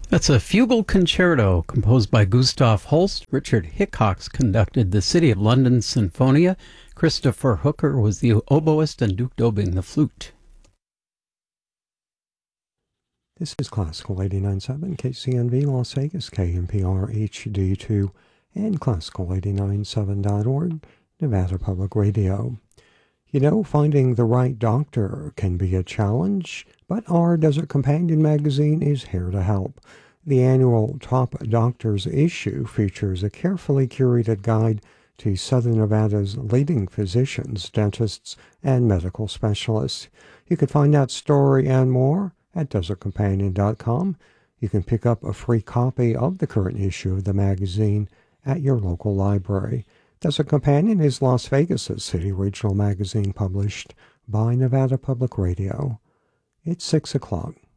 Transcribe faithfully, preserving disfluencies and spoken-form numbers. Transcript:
That's a fugal concerto composed by Gustav Holst. Richard Hickox conducted the City of London Sinfonia. Christopher Hooker was the oboist and Duke Dobing the flute. This is Classical eighty-nine point seven, K C N V Las Vegas, K N P R H D two, and Classical eighty-nine point seven dot org, Nevada Public Radio. You know, finding the right doctor can be a challenge, but our Desert Companion magazine is here to help. The annual Top Doctors issue features a carefully curated guide to Southern Nevada's leading physicians, dentists, and medical specialists. You can find that story and more at desert companion dot com. You can pick up a free copy of the current issue of the magazine at your local library. Desert Companion is Las Vegas' city regional magazine published by Nevada Public Radio. It's six o'clock.